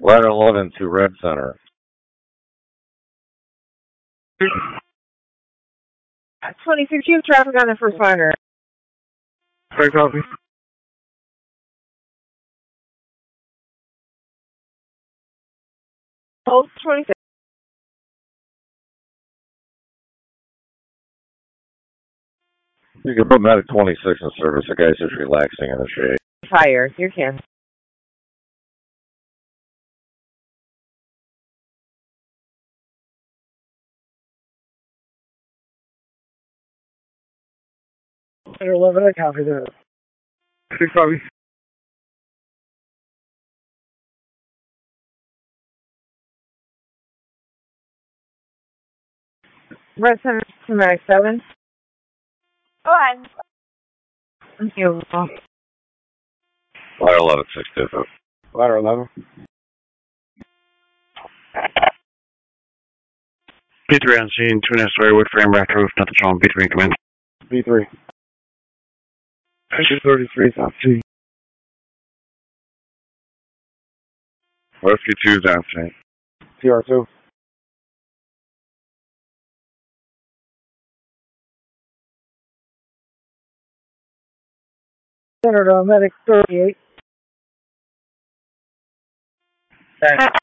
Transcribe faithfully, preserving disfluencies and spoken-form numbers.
Ladder eleven to Red Center. twenty-six, you have traffic on the first liner. Sorry, copy. Hold twenty-six. You can put Medic twenty-six in service. The guy's just relaxing in the shade. Fire, you can. eleven, I copy that. Six, copy. Red Center to Medic seven. Go ahead. Thank you. Ladder eleven, six different. Ladder eleven. B three on scene, two and a half story wood frame, rack roof, nothing wrong. B three in command. B three. two thirty-three, South T. Rescue two is on scene. T R two. Center to Medic thirty-eight.